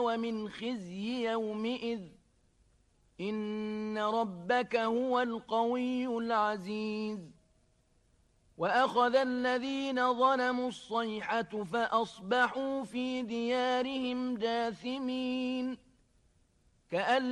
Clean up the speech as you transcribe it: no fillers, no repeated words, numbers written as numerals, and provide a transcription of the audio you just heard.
ومن خزي يومئذ إن ربك هو القوي العزيز وأخذ الذين ظلموا الصيحة فأصبحوا في ديارهم جاثمين كأن